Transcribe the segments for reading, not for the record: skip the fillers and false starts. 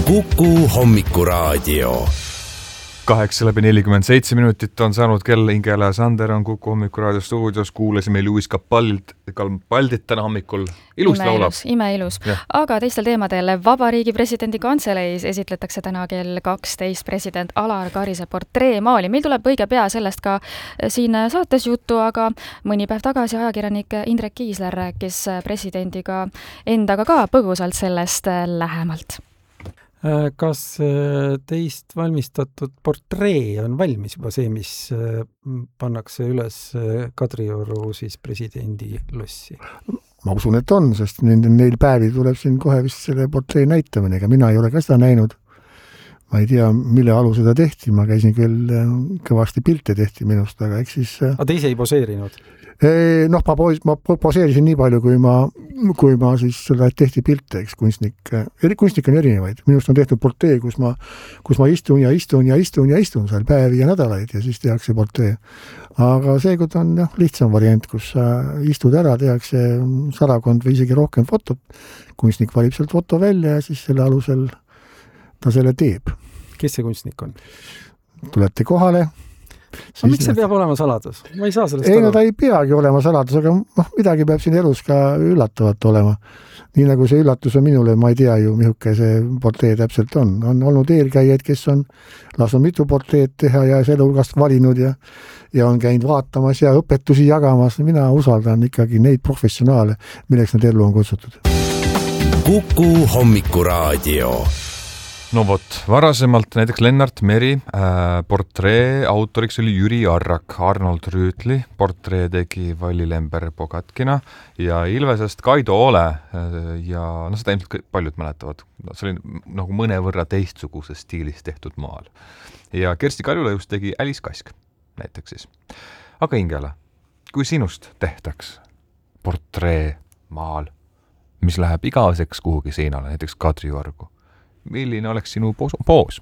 Kuku Hommikuraadio. 8:47 on saanud kell. Ingela Sander on Kuku Hommikuraadio stuudios. Kuulasime Lewis Capaldit täna hommikul. Ilus laulab. Imeilus. Aga teistel teemadel Vabariigi presidendi kantseleis esitletakse täna kell 12 president Alar Karise portreemaali. Meil tuleb õige pea sellest ka siin saates juttu, aga mõni päev tagasi ajakirjanik Indrek Kiisler rääkis presidendiga endaga ka põgusalt sellest lähemalt. Kas teist valmistatud portree on valmis juba see, mis pannakse üles Kadrioru siis presidendi lossi? Ma usun, et on, sest neil päevi tuleb siin kohe vist selle portree näitamine, ega mina ei ole ka seda näinud. Ma ei tea, mille alu seda tehti, ma käisin küll kõvasti pilte tehti minust, aga eks siis... Aga te ise ei poseerinud? Ma poseerisin nii palju, kui ma siis seda tehti pilte, eks kunstnik on erinevaid. Minust on tehtud portree, kus ma istun seal päevi ja nädalaid ja siis tehakse portree. Aga seekord on lihtsam variant, kus sa istud ära, tehakse 100 või isegi rohkem fotot. Kunstnik valib sealt foto välja ja siis selle alusel ta selle teeb. Kes see kunstnik on? Tulete kohale. Aga miks see peab olema saladus? Ma ei saa sellest aru. No ta ei peagi olema saladus, aga midagi peab siin elus ka üllatavat olema. Nii nagu see üllatus on minule, ma ei tea ju, mihuke see portree täpselt on. On olnud eelkäijad, kes on lasknud mitu portreed teha ja selle hulgast valinud ja on käinud vaatamas ja õpetusi jagamas. Mina usaldan ikkagi neid professionaale, milleks nad ellu on kutsutud. Kuku Hommikuraadio. No vot, varasemalt näiteks Lennart Meri portree autoriks oli Jüri Arrak, Arnold Rüütli portree tegi Valli Lember-Bogatkina ja Ilvesest Kaido Ole ja seda ilmselt paljud mäletavad. See oli nagu mõnevõrra teistsuguses stiilis tehtud maal. Ja Kersti Kaljulaius tegi Alice Kask näiteks siis. Aga Ingela, kui sinust tehtaks portree maal, mis läheb igaveseks kuhugi seinale, näiteks Kadriorgu, milline oleks sinu poos?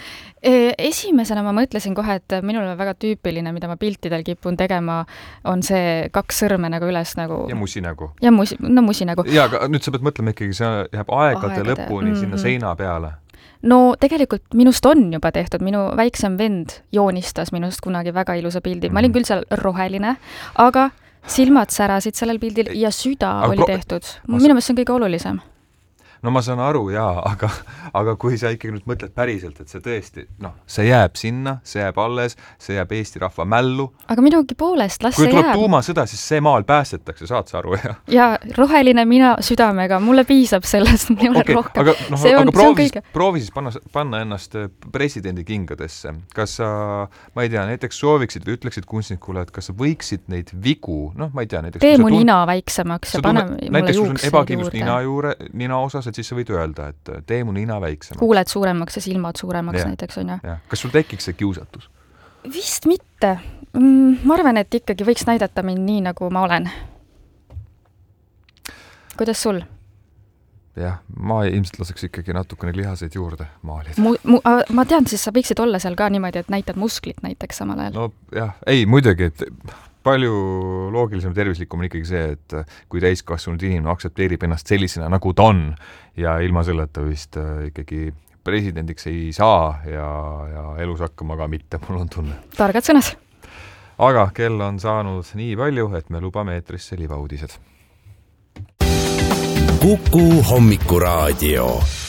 Esimesena ma mõtlesin kohe, et minul on väga tüüpiline, mida ma piltidel kipun tegema, on see 2 sõrme nagu üles nagu... Ja musinägu. Musinägu. Ja, aga nüüd sa pead mõtlema ikkagi, see jääb aegade lõpuni sinna seina peale. No tegelikult minust on juba tehtud. Minu väiksem vend joonistas minust kunagi väga ilusa pildi. Ma olin küll seal roheline, aga silmad särasid sellel pildil ja süda oli tehtud. Minu meelest see on kõige olulisem. No ma saan aru, aga kui sa ikkagi nüüd mõtled päriselt, et see tõesti, see jääb sinna, see jääb alles, see jääb Eesti rahva mällu. Aga minugi poolest, las kui see jääb. Kui tuleb tuumasõda, siis see maal päästetakse, saad sa aru, jah? Ja roheline mina südamega, mulle piisab sellest, mulle rohkem. Aga proovi siis panna ennast presidendi kingadesse. Kas sa, ma ei tea, näiteks sooviksid või ütleksid kunstnikule, et kas sa võiksid neid vigu, ma ei tea, näiteks... Tee mu nina väiksemaks ja pane mulle juukseid juurde. Nina osas, et siis sa võid öelda, et tee mu nina väiksemaks. Kuuled suuremaks ja silmad suuremaks näiteks on, jah. Kas sul tekiks see kiusatus? Vist mitte. Ma arvan, et ikkagi võiks näidata mind nii, nagu ma olen. Kuidas sul? Jah, ma ilmselt laseks ikkagi natukene lihaseid juurde maalida. Ma tean, siis sa võiksid olla seal ka niimoodi, et näitad musklit näiteks samal ajal. No jah, ei, muidugi, et palju loogilisem tervislikum on ikkagi see, et kui täiskasvanud inimene aktsepteerib ennast sellisena, nagu ta on ja ilma selleta vist ikkagi presidendiks ei saa ja elus hakkama ka mitte, mul on tunne. Targad sõnas. Aga kell on saanud nii palju, et me lubame eetrisse libauudised. Kuku Hommikuraadio.